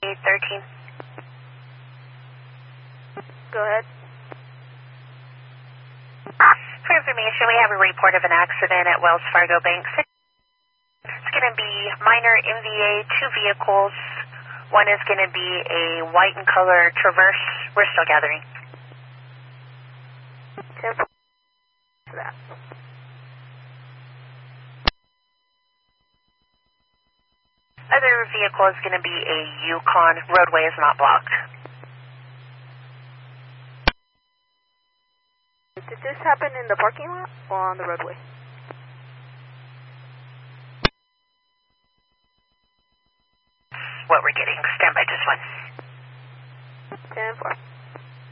13. Go ahead. For information, we have a report of an accident at Wells Fargo Bank. It's going to be minor MVA, 2 vehicles. One is going to be a white in color Traverse. We're still gathering. 10 for that. Other vehicle is going to be a Yukon. Roadway is not blocked. Did this happen in the parking lot or on the roadway? What we're getting. Stand by just one. 10-4.